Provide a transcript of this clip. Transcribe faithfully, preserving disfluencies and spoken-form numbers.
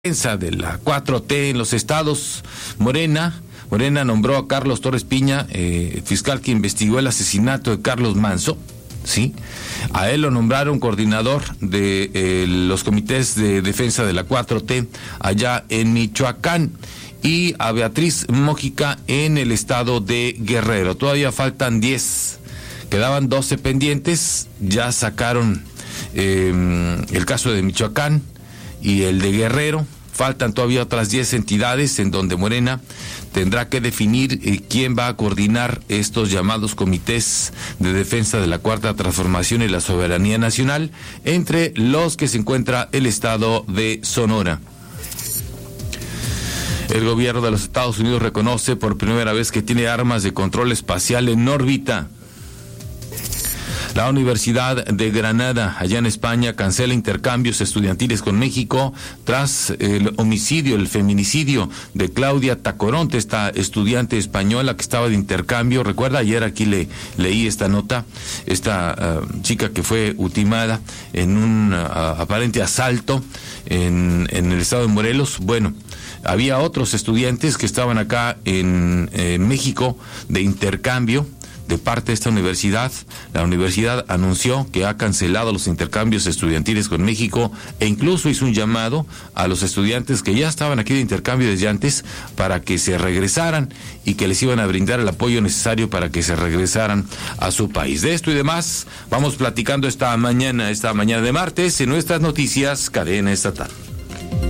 defensa de la cuatro T en los estados. Morena, Morena nombró a Carlos Torres Piña, eh, fiscal que investigó el asesinato de Carlos Manzo, ¿sí? A él lo nombraron coordinador de eh, los comités de defensa de la cuatro T allá en Michoacán, y a Beatriz Mójica en el estado de Guerrero. Todavía faltan diez, quedaban doce pendientes, ya sacaron eh, el caso de Michoacán y el de Guerrero. Faltan todavía otras diez entidades en donde Morena tendrá que definir eh, quién va a coordinar estos llamados comités de defensa de la Cuarta Transformación y la Soberanía Nacional, entre los que se encuentra el estado de Sonora. El gobierno de los Estados Unidos reconoce por primera vez que tiene armas de control espacial en órbita. La Universidad de Granada, allá en España, cancela intercambios estudiantiles con México tras el homicidio, el feminicidio de Claudia Tacoronte, esta estudiante española que estaba de intercambio. Recuerda, ayer aquí le leí esta nota, esta uh, chica que fue ultimada en un uh, aparente asalto en, en el estado de Morelos. Bueno, había otros estudiantes que estaban acá en, en México de intercambio de parte de esta universidad. La universidad anunció que ha cancelado los intercambios estudiantiles con México e incluso hizo un llamado a los estudiantes que ya estaban aquí de intercambio desde antes para que se regresaran y que les iban a brindar el apoyo necesario para que se regresaran a su país. De esto y demás vamos platicando esta mañana, esta mañana de martes en nuestras noticias Cadena Estatal.